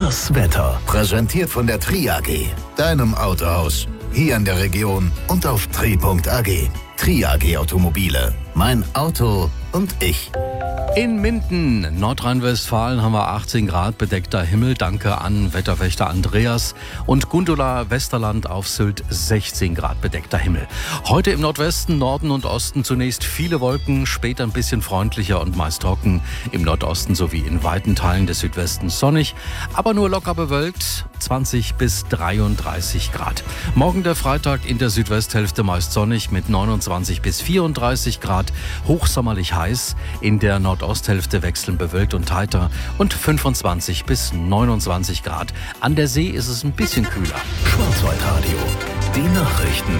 Das Wetter. Präsentiert von der Tri AG. Deinem Autohaus. Hier in der Region und auf tri.ag. Tri AG Automobile. Mein Auto und ich. In Minden, Nordrhein-Westfalen, haben wir 18 Grad bedeckter Himmel. Danke an Wetterwächter Andreas. Und Gundula, Westerland auf Sylt, 16 Grad bedeckter Himmel. Heute im Nordwesten, Norden und Osten zunächst viele Wolken, später ein bisschen freundlicher und meist trocken. Im Nordosten sowie in weiten Teilen des Südwestens sonnig, aber nur locker bewölkt, 20 bis 33 Grad. Morgen der Freitag in der Südwesthälfte meist sonnig mit 29 bis 34 Grad, hochsommerlich heiß. In der Nordosthälfte wechseln bewölkt und heiter und 25 bis 29 Grad. An der See ist es ein bisschen kühler. Schwarzwaldradio. Die Nachrichten.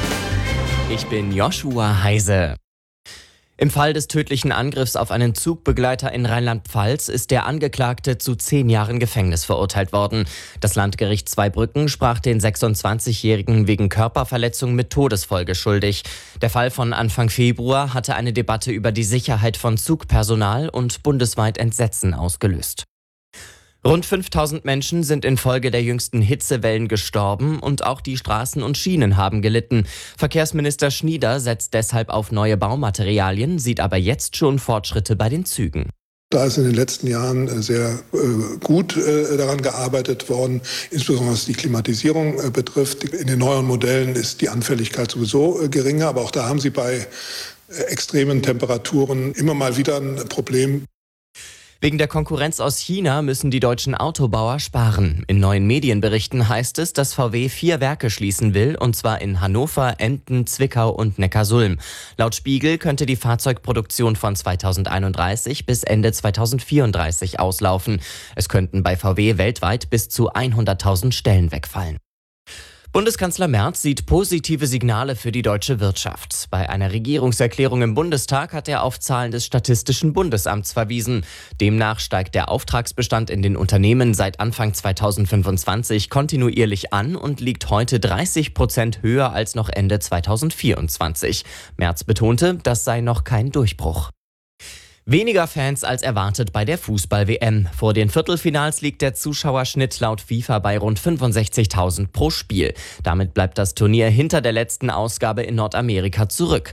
Ich bin Joshua Heise. Im Fall des tödlichen Angriffs auf einen Zugbegleiter in Rheinland-Pfalz ist der Angeklagte zu 10 Jahren Gefängnis verurteilt worden. Das Landgericht Zweibrücken sprach den 26-Jährigen wegen Körperverletzung mit Todesfolge schuldig. Der Fall von Anfang Februar hatte eine Debatte über die Sicherheit von Zugpersonal und bundesweit Entsetzen ausgelöst. Rund 5000 Menschen sind infolge der jüngsten Hitzewellen gestorben und auch die Straßen und Schienen haben gelitten. Verkehrsminister Schnieder setzt deshalb auf neue Baumaterialien, sieht aber jetzt schon Fortschritte bei den Zügen. Da ist in den letzten Jahren sehr gut daran gearbeitet worden, insbesondere was die Klimatisierung betrifft. In den neueren Modellen ist die Anfälligkeit sowieso geringer, aber auch da haben Sie bei extremen Temperaturen immer mal wieder ein Problem. Wegen der Konkurrenz aus China müssen die deutschen Autobauer sparen. In neuen Medienberichten heißt es, dass VW 4 Werke schließen will, und zwar in Hannover, Emden, Zwickau und Neckarsulm. Laut Spiegel könnte die Fahrzeugproduktion von 2031 bis Ende 2034 auslaufen. Es könnten bei VW weltweit bis zu 100.000 Stellen wegfallen. Bundeskanzler Merz sieht positive Signale für die deutsche Wirtschaft. Bei einer Regierungserklärung im Bundestag hat er auf Zahlen des Statistischen Bundesamts verwiesen. Demnach steigt der Auftragsbestand in den Unternehmen seit Anfang 2025 kontinuierlich an und liegt heute 30% höher als noch Ende 2024. Merz betonte, das sei noch kein Durchbruch. Weniger Fans als erwartet bei der Fußball-WM. Vor den Viertelfinals liegt der Zuschauerschnitt laut FIFA bei rund 65.000 pro Spiel. Damit bleibt das Turnier hinter der letzten Ausgabe in Nordamerika zurück.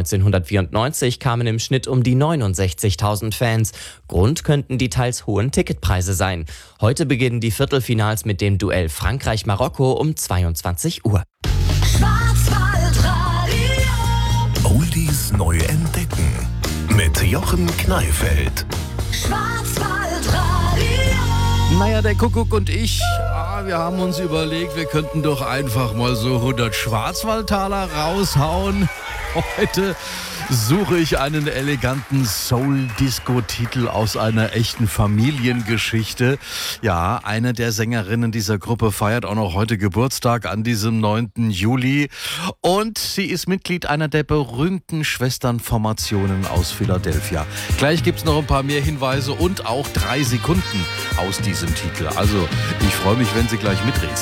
1994 kamen im Schnitt um die 69.000 Fans. Grund könnten die teils hohen Ticketpreise sein. Heute beginnen die Viertelfinals mit dem Duell Frankreich-Marokko um 22 Uhr. Oldies neu entdecken. Mit Jochen Kneifeld. Naja, der Kuckuck und ich, wir haben uns überlegt, wir könnten doch einfach mal so 100 Schwarzwaldtaler raushauen. Heute suche ich einen eleganten Soul-Disco-Titel aus einer echten Familiengeschichte. Ja, eine der Sängerinnen dieser Gruppe feiert auch noch heute Geburtstag an diesem 9. Juli. Und sie ist Mitglied einer der berühmten Schwesternformationen aus Philadelphia. Gleich gibt's noch ein paar mehr Hinweise und auch 3 Sekunden aus diesem Titel. Also, ich freue mich, wenn Sie gleich mitreden.